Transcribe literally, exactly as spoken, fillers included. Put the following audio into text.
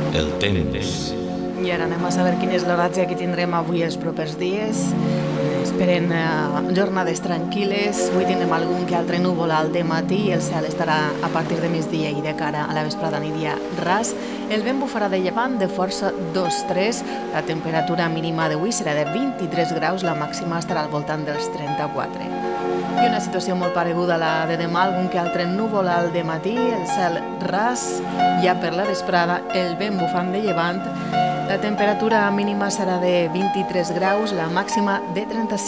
el temps. I ara anem a saber quin és l'oratge que tindrem avui els propers dies. Esperen uh, jornades tranquil·les. Avui tindrem algun que altre núvol al matí i el cel estarà a partir de migdia i de cara a la vesprada aniria ras. El vent bufarà de llevant de força dos tres. La temperatura mínima d'avui serà de vint-i-tres graus, la màxima estarà al voltant dels trenta-quatre. I una situació molt pareguda a la de demà, algun que altre núvol al matí, el cel ras, ja per la vesprada el vent bufant de llevant. La temperatura mínima serà de vint-i-tres graus, la màxima de trenta-cinc.